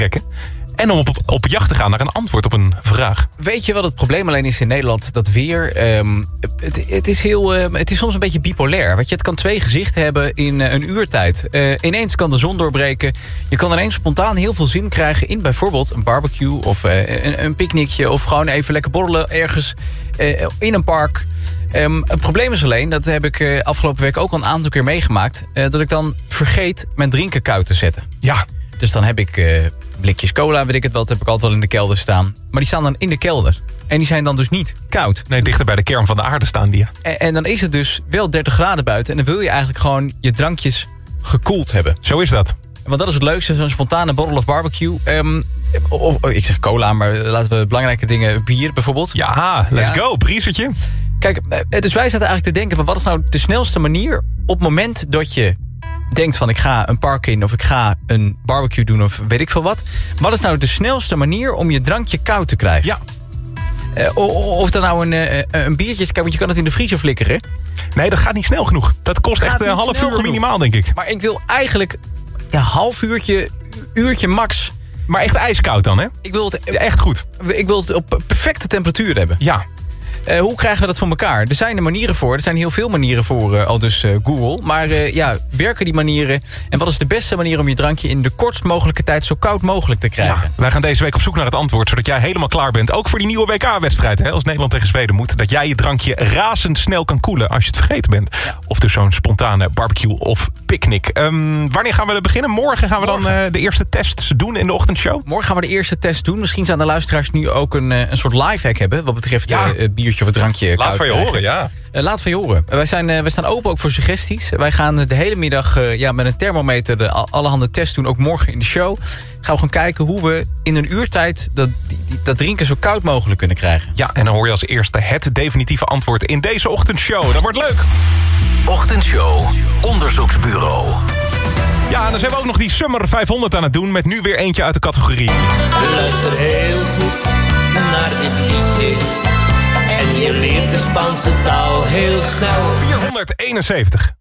trekken. En om op jacht te gaan naar een antwoord op een vraag. Weet je wat het probleem alleen is in Nederland? Dat weer, het is soms een beetje bipolair. Want je, het kan 2 gezichten hebben in een uurtijd. Ineens kan de zon doorbreken. Je kan ineens spontaan heel veel zin krijgen in bijvoorbeeld een barbecue of een picknickje. Of gewoon even lekker borrelen ergens in een park. Het probleem is alleen, dat heb ik afgelopen week ook al een aantal keer meegemaakt. Dat ik dan vergeet mijn drinken koud te zetten. Ja. Dus dan heb ik blikjes cola, weet ik het wel, dat heb ik altijd wel in de kelder staan. Maar die staan dan in de kelder. En die zijn dan dus niet koud. Nee, dichter bij de kern van de aarde staan die. En dan is het dus wel 30 graden buiten. En dan wil je eigenlijk gewoon je drankjes gekoeld hebben. Zo is dat. Want dat is het leukste, zo'n spontane borrel of barbecue. Ik zeg cola, maar laten we belangrijke dingen, bier bijvoorbeeld. Ja, let's go, briesertje. Kijk, dus wij zaten eigenlijk te denken van wat is nou de snelste manier op het moment dat je denkt van ik ga een park in of ik ga een barbecue doen of weet ik veel wat. Wat is nou de snelste manier om je drankje koud te krijgen? Ja. Of dan nou een biertje is, want je kan het in de vriezer flikkeren. Nee, dat gaat niet snel genoeg. Dat kost echt een half uur minimaal, denk ik. Maar ik wil eigenlijk half uurtje max. Maar echt ijskoud dan, hè? Ik wil het echt goed. Ik wil het op perfecte temperatuur hebben. Ja. Hoe krijgen we dat voor elkaar? Er zijn er manieren voor. Er zijn heel veel manieren voor, al dus Google. Maar werken die manieren? En wat is de beste manier om je drankje in de kortst mogelijke tijd zo koud mogelijk te krijgen? Ja, wij gaan deze week op zoek naar het antwoord, zodat jij helemaal klaar bent. Ook voor die nieuwe WK-wedstrijd, hè, als Nederland tegen Zweden moet. Dat jij je drankje razendsnel kan koelen als je het vergeten bent. Ja. Of dus zo'n spontane barbecue of picknick. Wanneer gaan we beginnen? Morgen gaan we dan de eerste tests doen in de ochtendshow? Morgen gaan we de eerste test doen. Misschien zijn de luisteraars nu ook een soort lifehack hebben. Wat betreft biertje of een drankje. Laat van je horen, ja. Laat van je horen. Wij staan open ook voor suggesties. Wij gaan de hele middag met een thermometer allerhande tests doen. Ook morgen in de show. Gaan we gewoon kijken hoe we in een uurtijd dat drinken zo koud mogelijk kunnen krijgen. Ja, en dan hoor je als eerste het definitieve antwoord in deze ochtendshow. Dat wordt leuk. Ochtendshow Onderzoeksbureau. Ja, en dan zijn we ook nog die Summer 500 aan het doen. Met nu weer eentje uit de categorie. Luister heel goed naar dit liedje. En je leert de Spaanse taal heel snel. 471.